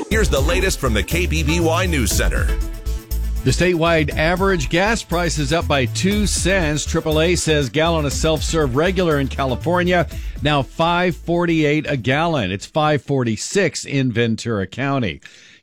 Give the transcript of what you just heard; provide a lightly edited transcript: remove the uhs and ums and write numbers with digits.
Here's the latest from the KBBY News Center. The statewide average gas price is up by 2 cents. AAA says gallon of self-serve regular in California now $5.48 a gallon. It's $5.46 in Ventura County.